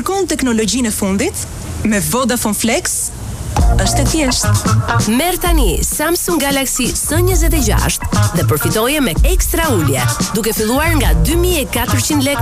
kërkon teknologjinë e fundit, me Vodafone Flex është e thjeshtë. Merr tani Samsung Galaxy S26 dhe përfitoje me ekstra ulje, duke filluar nga 2400 lekë